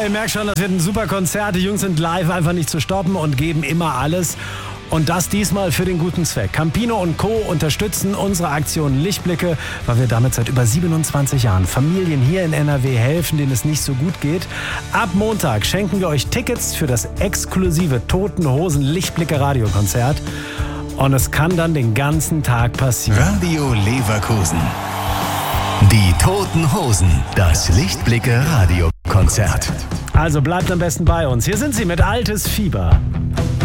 ihr merkt schon, das wird ein super Konzert. Die Jungs sind live einfach nicht zu stoppen und geben immer alles. Und das diesmal für den guten Zweck. Campino und Co. unterstützen unsere Aktion Lichtblicke, weil wir damit seit über 27 Jahren Familien hier in NRW helfen, denen es nicht so gut geht. Ab Montag schenken wir euch Tickets für das exklusive Toten Hosen Lichtblicke Radiokonzert. Und es kann dann den ganzen Tag passieren. Radio Leverkusen. Die Toten Hosen. Das Lichtblicke Radiokonzert. Also bleibt am besten bei uns. Hier sind sie mit Altes Fieber.